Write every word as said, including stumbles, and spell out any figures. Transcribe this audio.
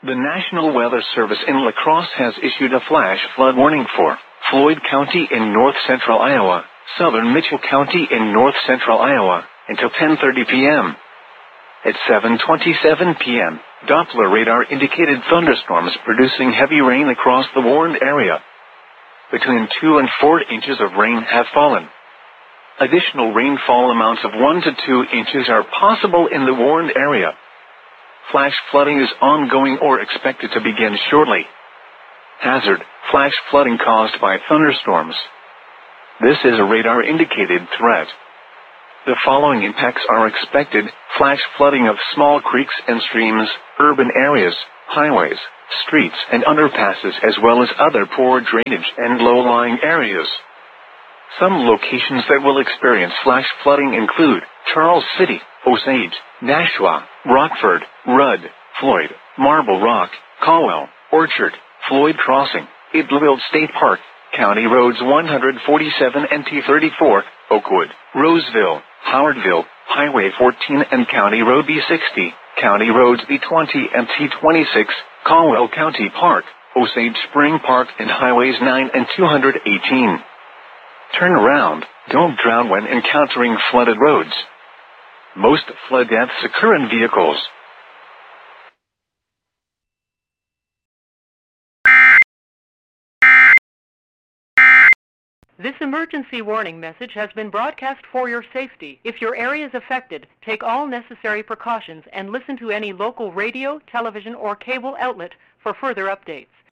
The National Weather Service in La Crosse has issued a flash flood warning for Floyd County in north-central Iowa, southern Mitchell County in north-central Iowa, until ten thirty p.m. At seven twenty-seven p.m., Doppler radar indicated thunderstorms producing heavy rain across the warned area. Between two and four inches of rain have fallen. Additional rainfall amounts of one to two inches are possible in the warned area. Flash flooding is ongoing or expected to begin shortly. Hazard: flash flooding caused by thunderstorms. This is a radar-indicated threat. The following impacts are expected: flash flooding of small creeks and streams, urban areas, highways, streets and underpasses, as well as other poor drainage and low-lying areas. Some locations that will experience flash flooding include Charles City, Osage, Nashua, Rockford, Rudd, Floyd, Marble Rock, Caldwell, Orchard, Floyd Crossing, Idlewild State Park, County Roads one forty-seven and T thirty-four, Oakwood, Roseville, Howardville, Highway fourteen and County Road B sixty, County Roads B twenty and T twenty-six, Caldwell County Park, Osage Spring Park, and Highways nine and two eighteen. Turn around. Don't drown when encountering flooded roads. Most flood deaths occur in vehicles. This emergency warning message has been broadcast for your safety. If your area is affected, take all necessary precautions and listen to any local radio, television, or cable outlet for further updates.